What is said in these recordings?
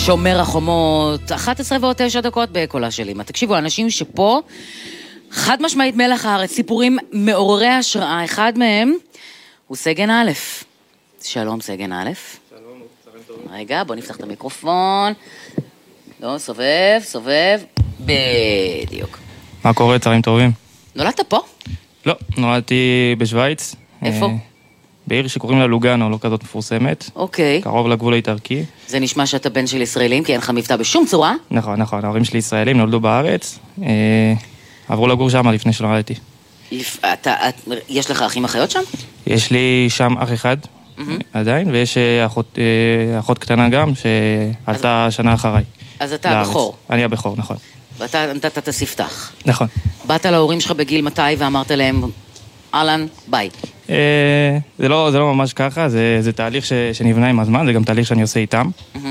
שומר החומות, 11 ועוד 9 דקות בקולה שלי. תקשיבו, אנשים שפה, חד משמעית מלח הארץ, סיפורים מעוררי השראה, אחד מהם הוא סגן א'. שלום סגן א'. שלום, צהריים טובים. רגע, בוא נפתח את המיקרופון. לא, סובב. בדיוק. מה קורה, צהריים טובים? נולדת פה? לא, נולדתי בשוויץ. איפה? בעיר שקוראים לה לוגאנו, לא כזאת מפורסמת. אוקיי. קרוב לגבול האיטלקי. זה נשמע שאתה בן של ישראלים, כי אין לך מבטא בשום צורה. נכון, ההורים שלי ישראלים, נולדו בארץ. עברו לגור שם לפני שנולדתי. יש לך אחים אחיות שם? יש לי שם אח אחד, עדיין, ויש אחות קטנה גם, שעלתה שנה אחריי. אז אתה הבכור. אני הבכור, נכון. ואתה נתת את הספתח. נכון. באת להורים שלך בגיל מתי ואמרת להם, אהלן, ביי. זה לא ממש ככה, זה תהליך שנבנה עם הזמן, זה גם תהליך שאני עושה איתם.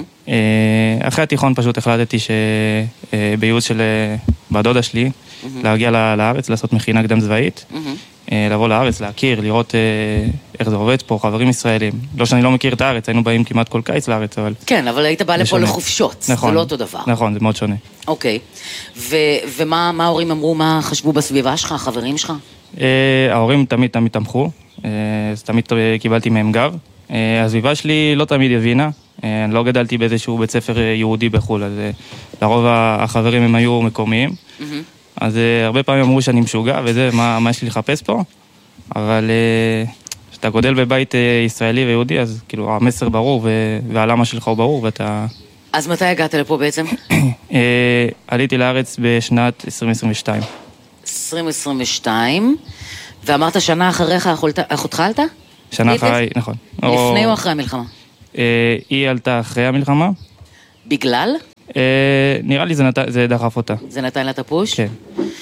אחרי התיכון פשוט החלטתי שבייעוץ של בדודה שלי, להגיע לארץ, לעשות מכינה קדם צבאית, לבוא לארץ, להכיר, לראות איך זה עובד פה, חברים ישראלים. לא שאני לא מכיר את הארץ, היינו באים כמעט כל קיץ לארץ, אבל... כן, אבל היית בא לפה לחופשות, זה לא אותו דבר. נכון, זה מאוד שונה. אוקיי, ומה ההורים אמרו, מה חשבו בסביבה שלך, החברים שלך? ההורים תמיד תמכו, אז תמיד קיבלתי מהם גב. הסביבה שלי לא תמיד הבינה, אני לא גדלתי באיזשהו בית ספר יהודי בחו"ל, אז לרוב החברים הם היו מקומיים. אז הרבה פעמים אמרו שאני משוגע וזה, מה יש לי לחפש פה? אבל כשאתה גודל בבית ישראלי ויהודי, אז כאילו המסר ברור והעלמה שלך הוא ברור ואתה... אז מתי הגעת לפה בעצם? עליתי לארץ בשנת 2022. 2022, ואמרת שנה אחריך אחותך עלתה? שנה אחרי, נכון. לפני או אחרי המלחמה? היא עלתה אחרי המלחמה. בגלל? נראה לי זה דחף אותה. זה נתן לה את הפוש? כן.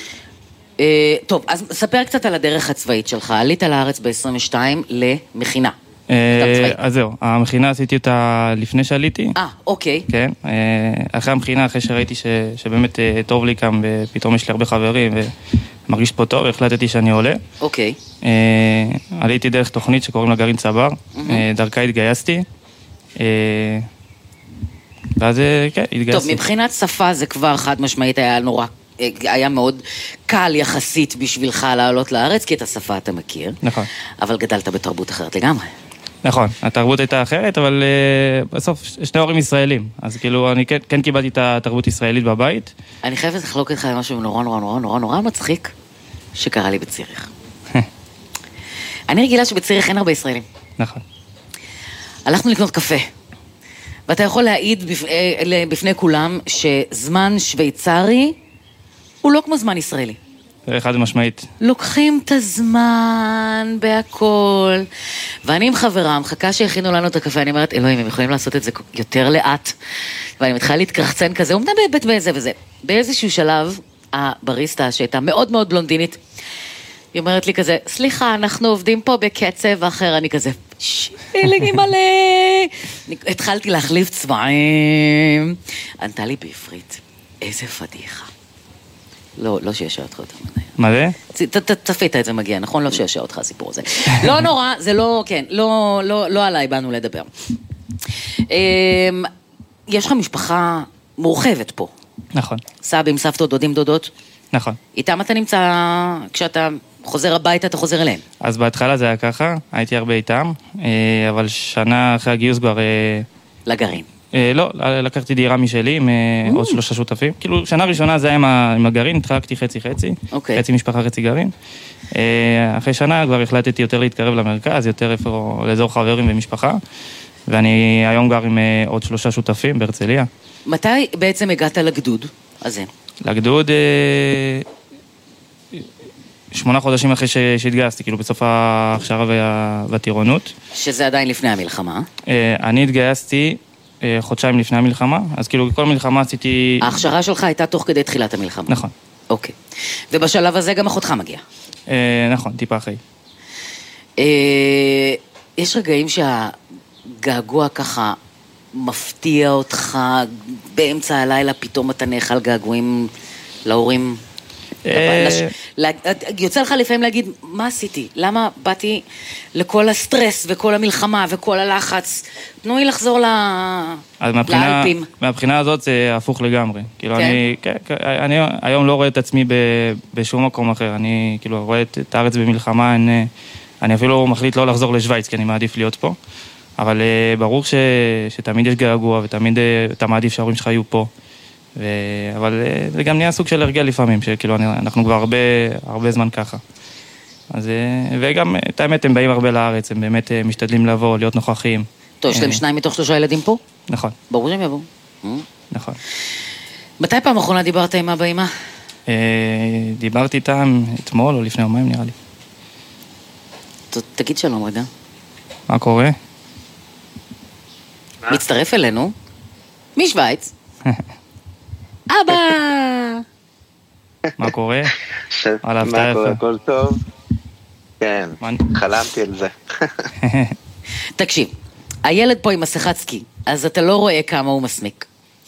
טוב, אז ספר קצת על הדרך הצבאית שלך. עלית לארץ ב-22 למכינה. אז זהו, המכינה עשיתי אותה לפני שעליתי. אוקיי. כן, אחרי המכינה, אחרי שראיתי שבאמת טוב לי כאן, ופתאום יש לי הרבה חברים, ומרגיש פה טוב, החלטתי שאני עולה. אוקיי. עליתי דרך תוכנית שקוראים לה גרעין צבר, דרכה התגייסתי. ואז כן, התגייסתי. טוב, מבחינת שפה זה כבר חד משמעית היה מאוד קל יחסית בשבילך לעלות לארץ, כי את השפה אתה מכיר. נכון. אבל גדלת בתרבות אחרת לגמרי. נכון, התרבות הייתה אחרת, אבל בסוף שני הורים ישראלים. אז כאילו, אני כן קיבלתי את התרבות ישראלית בבית. אני חייבת לחלוק איתך משהו נורא מצחיק שקרה לי בציריך. אני רגילה שבציריך אין הרבה ישראלים. נכון. הלכנו לקנות קפה. ואתה יכול להעיד בפני כולם שזמן שוויצרי הוא לא כמו זמן ישראלי. חד משמעית. לוקחים את הזמן בהכל. ואני עם חברה, מחכה שהכינו לנו את הקפה, אני אומרת, אלוהים, הם יכולים לעשות את זה יותר לאט. ואני מתחילה להתקרחצן כזה, הוא מדבר בזה וזה. באיזשהו שלב, הבריסטה שהייתה מאוד מאוד בלונדינית, היא אומרת לי כזה, סליחה, אנחנו עובדים פה בקצב אחר, אני כזה, שילגי מלא. התחלתי להחליף צבעים. ענתה לי בעברית, איזה פדיחה. לא שישע אותך יותר מדי. מה זה? צפית את זה מגיע, נכון? לא שישע אותך הסיפור הזה. לא נורא, זה לא, כן, לא עליי באנו לדבר. יש לך משפחה מורחבת פה. נכון. סבים, סבתות, דודים, דודות. נכון. איתם אתה נמצא, כשאתה חוזר הביתה, אתה חוזר אליהם. אז בהתחלה זה היה ככה, הייתי הרבה איתם, אבל שנה אחרי הגיוס כבר... לגרעין. לא, לקחתי דירה משלי עם עוד 3 שותפים. כאילו, שנה ראשונה זה היה עם הגרעין, התחלקתי חצי-חצי. חצי משפחה, חצי גרעין. אחרי שנה כבר החלטתי יותר להתקרב למרכז, יותר איפה לאזור חברים ומשפחה. ואני היום גר עם עוד 3 שותפים בהרצליה. מתי בעצם הגעת לגדוד הזה? לגדוד 8 חודשים אחרי שהתגייסתי, כאילו בסוף ההכשרה והטירונות. שזה עדיין לפני המלחמה. אני התגייסתי חודשיים לפני המלחמה, אז כאילו כל מלחמה עשיתי... ההכשרה שלך הייתה תוך כדי תחילת המלחמה. נכון. אוקיי. ובשלב הזה גם אחותך מגיעה. נכון, טיפה אחרי. יש רגעים שהגעגוע ככה מפתיע אותך, באמצע הלילה פתאום אתה נאכל געגועים להורים, יוצא לך לפעמים להגיד, מה עשיתי? למה באתי לכל הסטרס וכל המלחמה וכל הלחץ? תנו לי לחזור לאלפים. מהבחינה הזאת זה הפוך לגמרי. כאילו אני היום לא רואה את עצמי בשום מקום אחר. אני כאילו רואה את הארץ במלחמה, אני אפילו מחליט לא לחזור לשוויץ, כי אני מעדיף להיות פה. אבל ברור שתמיד יש געגוע, ותמיד אתה מעדיף שההורים שלך יהיו פה. אבל זה גם נהיה סוג של הרגל לפעמים, שכאילו אנחנו כבר הרבה זמן ככה. אז, וגם, את האמת, הם באים הרבה לארץ, הם באמת משתדלים לבוא, להיות נוכחים. טוב, יש להם 2 מתוך 3 ילדים פה? נכון. ברור שהם יבואו. נכון. מתי פעם אחרונה דיברת עם אבא אמא? דיברתי איתם אתמול או לפני יומיים, נראה לי. תגיד שלום רגע. מה קורה? מצטרף אלינו? משוויץ. אבא! מה קורה? מה קורה? הכל טוב? כן, חלמתי על זה. תקשיב, הילד פה עם מסכת סקי, אז אתה לא רואה כמה הוא מסמיק.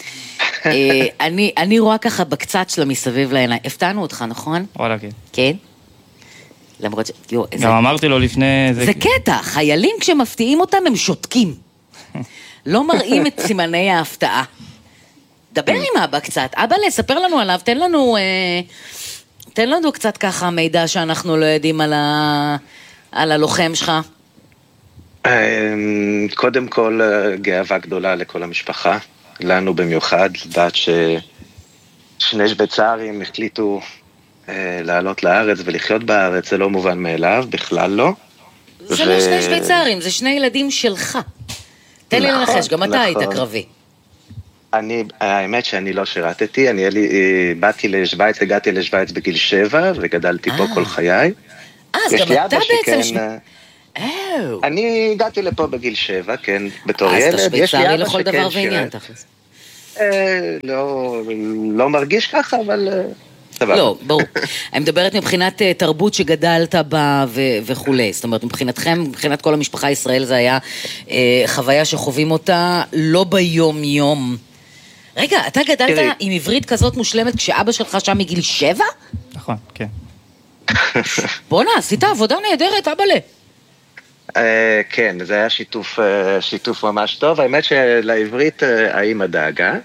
אני רואה ככה בקצת שלה מסביב לעיניים. הפתענו אותך, נכון? וואלה, כן. כן? למרות ש... גם אמרתי לו לפני... זה קטע, חיילים כשמפתיעים אותם הם שותקים. לא מראים את סימני ההפתעה. דבר עם אבא קצת. אבא, ספר לנו עליו, תן לנו קצת ככה מידע שאנחנו לא יודעים על הלוחם שלך. קודם כל, גאווה גדולה לכל המשפחה, לנו במיוחד, לדעת ששני שוויצרים החליטו לעלות לארץ ולחיות בארץ, זה לא מובן מאליו, בכלל לא. זה לא 2 שוויצרים, זה 2 ילדים שלך. תן לי לנחש, גם אתה היית קרבי. האמת שאני לא שירתתי, באתי לשוויץ, הגעתי לשוויץ בגיל 7, וגדלתי פה כל חיי. אז גם אתה בעצם... אני הגעתי לפה בגיל 7, כן, בתור ילד. אז אתה שוויצרי לכל דבר ועניין, תכלס. לא מרגיש ככה, אבל... לא, ברור. אני מדברת מבחינת תרבות שגדלת בה וכולי. זאת אומרת, מבחינתכם, מבחינת כל המשפחה ישראל, זה היה חוויה שחווים אותה לא ביום יום. רגע, אתה גדלת עם עברית כזאת מושלמת כשאבא שלך שם מגיל 7? נכון, כן. בוא'נה, עשית עבודה נהדרת, אבאלה. כן, זה היה שיתוף ממש טוב. האמת שלעברית האמא דאגה.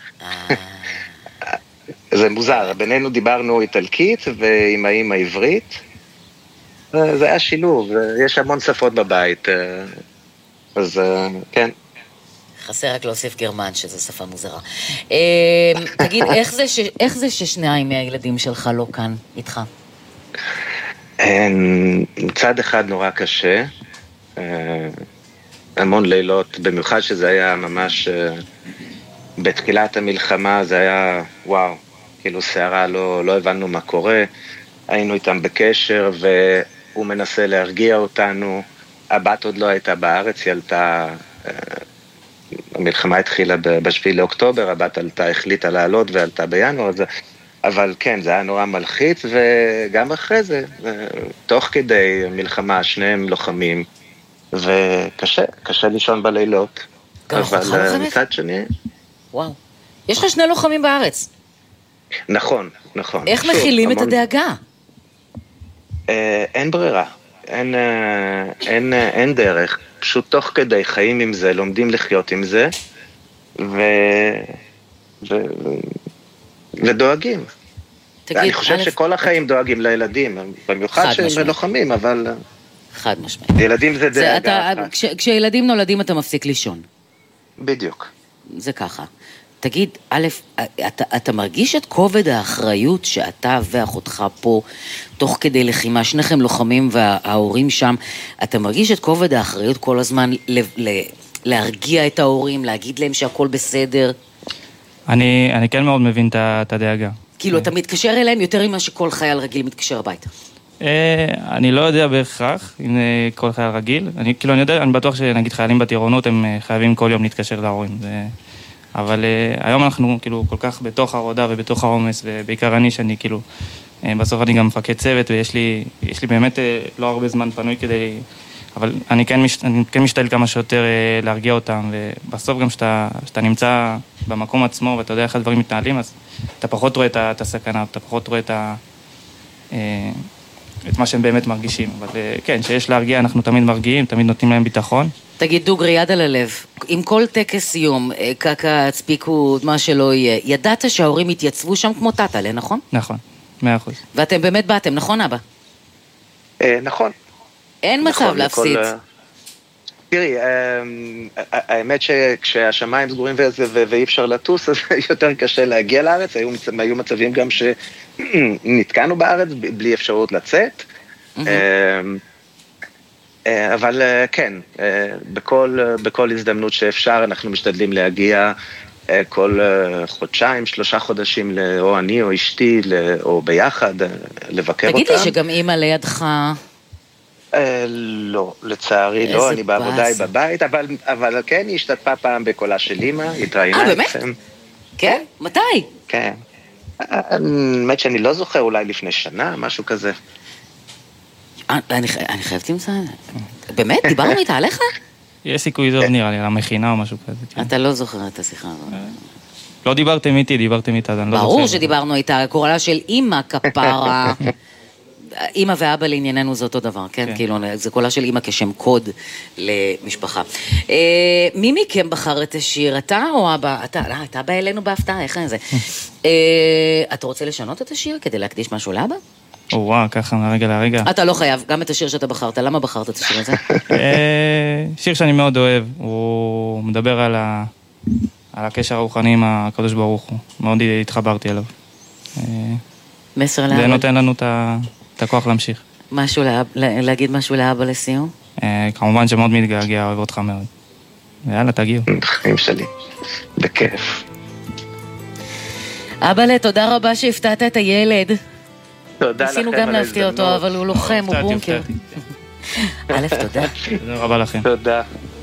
זה מוזר, בינינו דיברנו איטלקית ועם האמא עברית. זה היה שילוב, יש המון שפות בבית. אז כן. חסר רק להוסיף גרמן, שזו שפה מוזרה. תגיד, איך זה ששניים מהילדים שלך לא כאן איתך? מצד אחד נורא קשה, המון לילות, במיוחד שזה היה ממש, בתחילת המלחמה זה היה וואו, כאילו שערה, לא הבנו מה קורה, היינו איתם בקשר והוא מנסה להרגיע אותנו, הבת עוד לא הייתה בארץ, היא עלתה, המלחמה התחילה ב7 לאוקטובר, הבת עלתה, החליטה לעלות ועלתה בינואר, אבל כן, זה היה נורא מלחיץ, וגם אחרי זה, תוך כדי מלחמה, שניהם לוחמים, וקשה לישון בלילות. אבל מצד שני... וואו. יש לך 2 לוחמים בארץ. נכון. איך מכילים את הדאגה? אין ברירה, אין דרך. פשוט תוך כדי חיים עם זה, לומדים לחיות עם זה, ודואגים. אני חושב שכל החיים דואגים לילדים, במיוחד שהם לוחמים, אבל... חד משמעית. ילדים זה דאגה. כשילדים נולדים אתה מפסיק לישון. בדיוק. זה ככה. תגיד, א', אתה מרגיש את כובד האחריות שאתה ואחותך פה, תוך כדי לחימה, שניכם לוחמים וההורים שם, אתה מרגיש את כובד האחריות כל הזמן להרגיע את ההורים, להגיד להם שהכל בסדר? אני כן מאוד מבין את הדאגה. כאילו, אתה מתקשר אליהם יותר ממה שכל חייל רגיל מתקשר הביתה. אני לא יודע בהכרח אם כל חייל רגיל. אני בטוח שנגיד חיילים בטירונות הם חייבים כל יום להתקשר להורים. אבל היום אנחנו כאילו כל כך בתוך העבודה ובתוך העומס, ובעיקר שאני כאילו, בסוף אני גם מפקד צוות, ויש לי באמת לא הרבה זמן פנוי כדי, אבל אני כן משתדל כמה שיותר להרגיע אותם, ובסוף גם שאתה נמצא במקום עצמו, ואתה יודע איך הדברים מתנהלים, אז אתה פחות רואה את הסכנה, אתה פחות רואה את מה שהם באמת מרגישים. אבל כן, שיש להרגיע, אנחנו תמיד מרגיעים, תמיד נותנים להם ביטחון. תגיד דוגרי, יד על הלב, עם כל טקס סיום, קקה, צפיקות, מה שלא יהיה, ידעת שההורים התייצבו שם כמו טאטלה, נכון? נכון, 100%. ואתם באמת באתם, נכון אבא? נכון. אין מצב להפסיד. תראי, האמת שכשהשמיים סגורים ואי אפשר לטוס, אז יותר קשה להגיע לארץ. היו מצבים גם שנתקענו בארץ בלי אפשרות לצאת. אבל כן, בכל הזדמנות שאפשר אנחנו משתדלים להגיע כל חודשיים, 3 חודשים, או אני או אשתי, או ביחד, לבקר אותם. תגיד לי שגם אימא לידך... לא, לצערי לא, אני בעבודה בבית, אבל כן, היא השתתפה פעם בקולה של אמא, התראיינה אתכם. כן? מתי? כן. האמת שאני לא זוכר, אולי לפני שנה, משהו כזה. אני חייבת למצוא את זה. באמת? דיברנו איתה עליך? יש סיכוי זו נראה לי, למכינה או משהו כזה. אתה לא זוכר את השיחה הזאת. לא דיברתם איתי, דיברתם איתה, אני לא זוכר. ברור שדיברנו איתה, קורלה של אמא כפרה. אמא ואבא לענייננו זה אותו דבר, כן? כאילו, זה קולה של אמא כשם קוד למשפחה. מי מכם בחר את השיר? אתה או אבא? אתה בא אלינו בהפתעה, איך זה? אתה רוצה לשנות את השיר כדי להקדיש משהו לאבא? וואו, ככה מהרגע להרגע. אתה לא חייב, גם את השיר שאתה בחרת, למה בחרת את השיר הזה? שיר שאני מאוד אוהב, הוא מדבר על הקשר הרוחני עם הקדוש ברוך הוא. מאוד התחברתי אליו. מסר לאבא. זה נותן לנו את הכוח להמשיך. להגיד משהו לאבא לסיום? כמובן שמאוד מתגעגע, אוהב אותך מאוד. ויאללה, תגיעו. בחיים שלי. בכיף. אבא, תודה רבה שהפתעת את הילד. תודה לכם. ניסינו גם להפתיע אותו, אבל הוא לוחם, הוא בונקר. א', תודה. תודה רבה לכם. תודה.